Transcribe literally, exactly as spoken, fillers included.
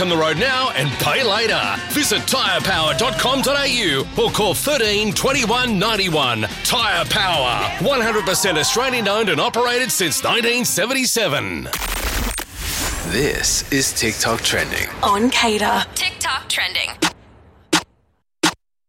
back on the road now and pay later. Visit tyre power dot com dot a u or call thirteen twenty-one ninety-one. Tyre Power, one hundred percent Australian owned and operated since nineteen seventy-seven. This is TikTok Trending. On Cater. TikTok Trending.